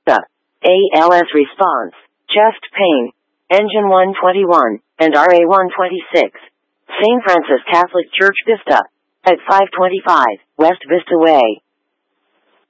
The ALS response, chest pain, engine 121, and RA 126. St. Francis Catholic Church Vista, at 525 West Vista Way.